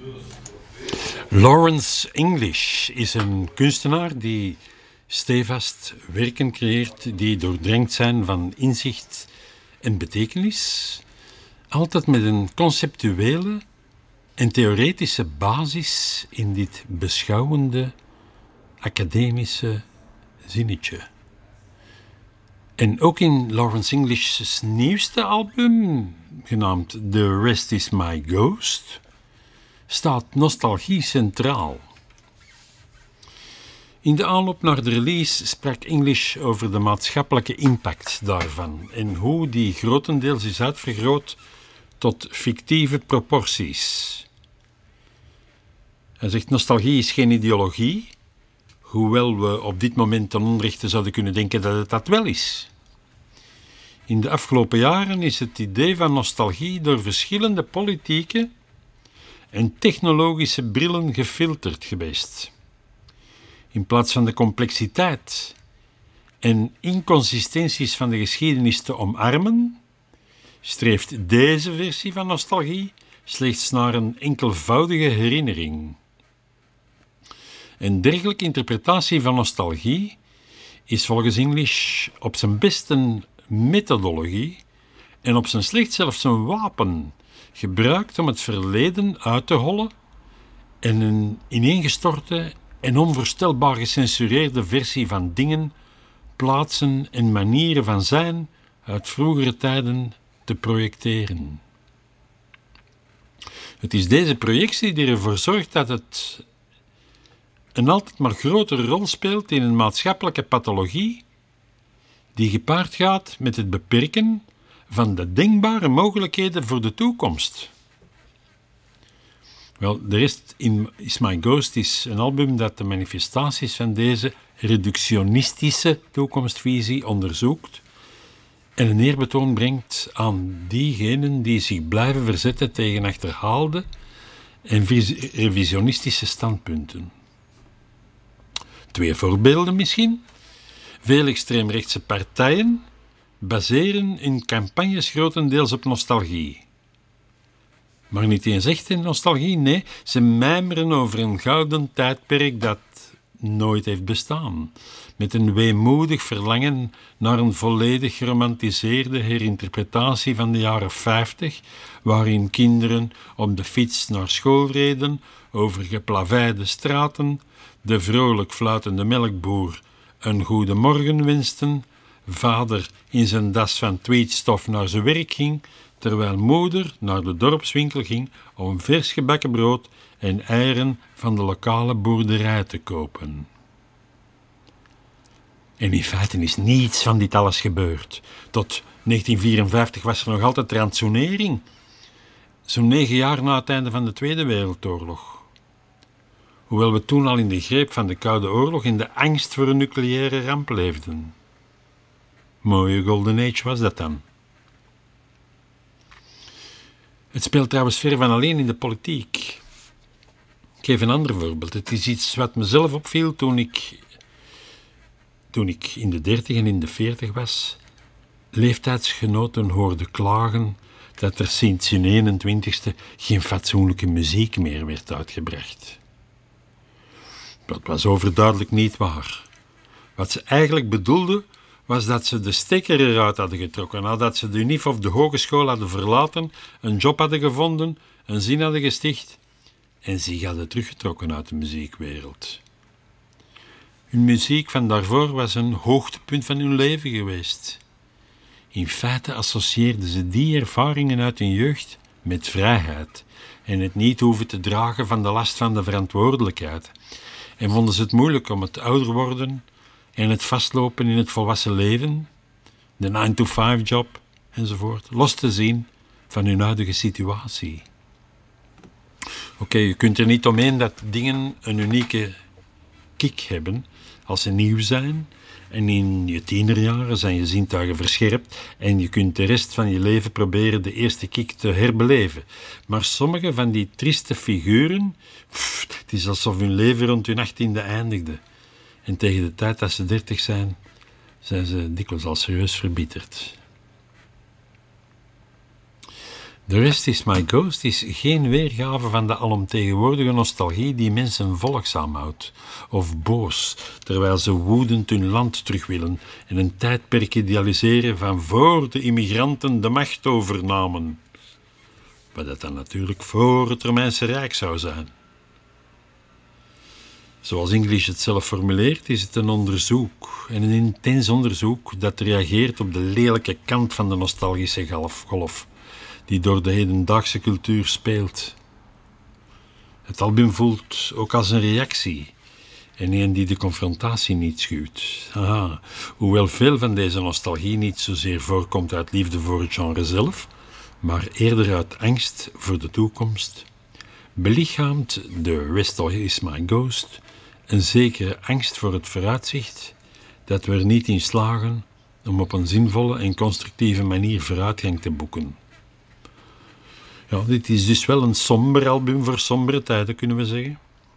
Lawrence English is een kunstenaar die stevast werken creëert die doordrenkt zijn van inzicht en betekenis, altijd met een conceptuele en theoretische basis in dit beschouwende academische zinnetje. En ook in Lawrence English's nieuwste album, genaamd The Rest Is My Ghost, staat nostalgie centraal. In de aanloop naar de release sprak English over de maatschappelijke impact daarvan en hoe die grotendeels is uitvergroot tot fictieve proporties. Hij zegt: nostalgie is geen ideologie, hoewel we op dit moment ten onrechte zouden kunnen denken dat het dat wel is. In de afgelopen jaren is het idee van nostalgie door verschillende politieke en technologische brillen gefilterd geweest. In plaats van de complexiteit en inconsistenties van de geschiedenis te omarmen, streeft deze versie van nostalgie slechts naar een enkelvoudige herinnering. Een dergelijke interpretatie van nostalgie is volgens English op zijn best een methodologie en op zijn slechtst zelfs een wapen, gebruikt om het verleden uit te hollen en een ineengestorte en onvoorstelbaar gecensureerde versie van dingen, plaatsen en manieren van zijn uit vroegere tijden te projecteren. Het is deze projectie die ervoor zorgt dat het een altijd maar grotere rol speelt in een maatschappelijke pathologie die gepaard gaat met het beperken van de denkbare mogelijkheden voor de toekomst. Wel, de rest Is My Ghost is een album dat de manifestaties van deze reductionistische toekomstvisie onderzoekt en een eerbetoon brengt aan diegenen die zich blijven verzetten tegen achterhaalde en revisionistische standpunten. 2 voorbeelden misschien. Veel extreemrechtse partijen baseren hun campagnes grotendeels op nostalgie. Maar niet eens echte nostalgie, nee, ze mijmeren over een gouden tijdperk dat nooit heeft bestaan, met een weemoedig verlangen naar een volledig geromantiseerde herinterpretatie van de jaren 50, waarin kinderen op de fiets naar school reden, over geplaveide straten, de vrolijk fluitende melkboer een goedemorgen wensten, vader in zijn das van tweetstof naar zijn werk ging, terwijl moeder naar de dorpswinkel ging om vers gebakken brood en eieren van de lokale boerderij te kopen. En in feite is niets van dit alles gebeurd. Tot 1954 was er nog altijd ransonering, zo'n 9 jaar na het einde van de Tweede Wereldoorlog. Hoewel we toen al in de greep van de Koude Oorlog in de angst voor een nucleaire ramp leefden. Mooie golden age was dat dan. Het speelt trouwens ver van alleen in de politiek. Ik geef een ander voorbeeld. Het is iets wat mezelf opviel toen ik in de 30 en in de 40 was, leeftijdsgenoten hoorde klagen dat er sinds hun 21ste geen fatsoenlijke muziek meer werd uitgebracht. Dat was overduidelijk niet waar. Wat ze eigenlijk bedoelden, was dat ze de stekker eruit hadden getrokken, nadat ze de UNIF of de hogeschool hadden verlaten, een job hadden gevonden, een zin hadden gesticht en zich hadden teruggetrokken uit de muziekwereld. Hun muziek van daarvoor was een hoogtepunt van hun leven geweest. In feite associeerden ze die ervaringen uit hun jeugd met vrijheid en het niet hoeven te dragen van de last van de verantwoordelijkheid. En vonden ze het moeilijk om het ouder worden en het vastlopen in het volwassen leven, de 9-to-5-job enzovoort, los te zien van hun huidige situatie. Oké, je kunt er niet omheen dat dingen een unieke kick hebben als ze nieuw zijn en in je tienerjaren zijn je zintuigen verscherpt en je kunt de rest van je leven proberen de eerste kick te herbeleven. Maar sommige van die trieste figuren, het is alsof hun leven rond hun 18e eindigde. En tegen de tijd dat ze 30 zijn ze dikwijls al serieus verbitterd. The Rest Is My Ghost is geen weergave van de alomtegenwoordige nostalgie die mensen volgzaam houdt, of boos, terwijl ze woedend hun land terug willen en een tijdperk idealiseren van voor de immigranten de macht overnamen. Wat dat dan natuurlijk voor het Romeinse Rijk zou zijn. Zoals English het zelf formuleert, is het een onderzoek, en een intens onderzoek dat reageert op de lelijke kant van de nostalgische golf die door de hedendaagse cultuur speelt. Het album voelt ook als een reactie en een die de confrontatie niet schuwt. Hoewel veel van deze nostalgie niet zozeer voorkomt uit liefde voor het genre zelf, maar eerder uit angst voor de toekomst, belichaamt The Rest Is My Ghost een zekere angst voor het vooruitzicht dat we er niet in slagen om op een zinvolle en constructieve manier vooruitgang te boeken. Ja, dit is dus wel een somber album voor sombere tijden, kunnen we zeggen.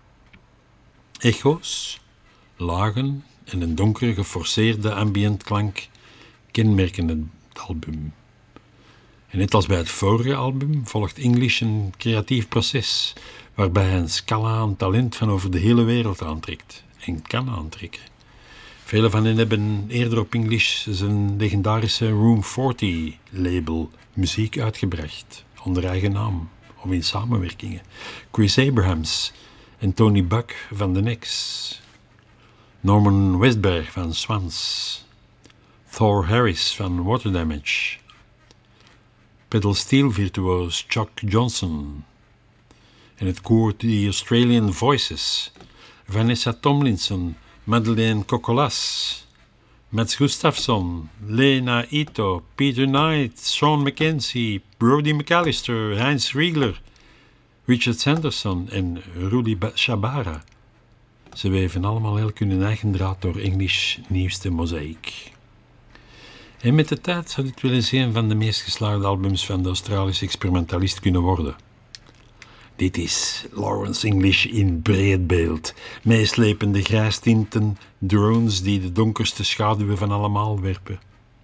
Echo's, lagen en een donkere, geforceerde ambientklank kenmerken het album. En net als bij het vorige album volgt English een creatief proces, waarbij hij een scala aan talent van over de hele wereld aantrekt en kan aantrekken. Vele van hen hebben eerder op English zijn legendarische Room 40 label muziek uitgebracht, onder eigen naam of in samenwerkingen. Chris Abrahams en Tony Buck van The Knack, Norman Westberg van Swans, Thor Harris van Water Damage, pedal steel virtuoos Chuck Johnson en het koor The Australian Voices, Vanessa Tomlinson, Madeleine Cocolas, Mats Gustafsson, Lena Ito, Peter Knight, Sean McKenzie, Brody McAllister, Heinz Riegler, Richard Sanderson en Rudy Shabara. Ze weven allemaal elk hun eigen draad door English nieuwste mozaïek. En met de tijd zou dit wel eens een van de meest geslaagde albums van de Australische experimentalist kunnen worden. Dit is Lawrence English in breed beeld, meeslepende grijstinten, drones die de donkerste schaduwen van allemaal werpen.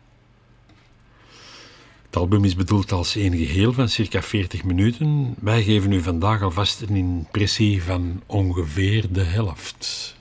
Het album is bedoeld als één geheel van circa 40 minuten. Wij geven u vandaag alvast een impressie van ongeveer de helft.